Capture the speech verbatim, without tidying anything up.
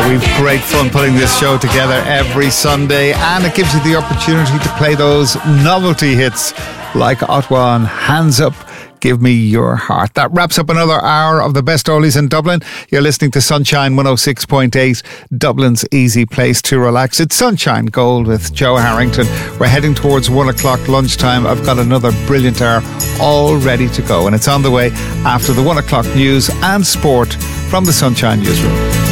We've great fun putting this show together every Sunday, and it gives you the opportunity to play those novelty hits like Ottawa and Hands Up, Give Me Your Heart. That wraps up another hour of the best oldies in Dublin. You're listening to Sunshine one oh six point eight, Dublin's easy place to relax. It's Sunshine Gold with Joe Harrington. We're heading towards one o'clock lunchtime. I've got another brilliant hour all ready to go, and it's on the way after the one o'clock news and sport from the Sunshine Newsroom.